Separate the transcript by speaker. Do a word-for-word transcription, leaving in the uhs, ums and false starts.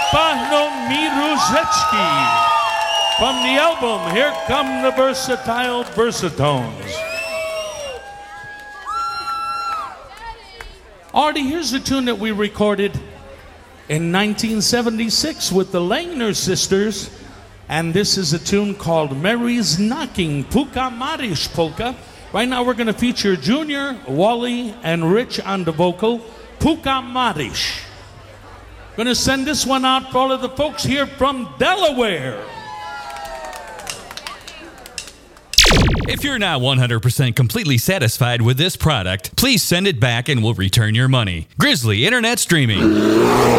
Speaker 1: Stefano Miruzetsky. From the album, Here Come the Versatile Versatones. Artie, here's a tune that we recorded in nineteen seventy-six with the Langner sisters. And this is a tune called Mary's Knocking, Puka Marish Polka. Right now we're going to feature Junior, Wally, and Rich on the vocal. Puka Marish. Going to send this one out for all of the folks here from Delaware.
Speaker 2: If you're not one hundred percent completely satisfied with this product, please send it back and we'll return your money. Grizzly Internet Streaming.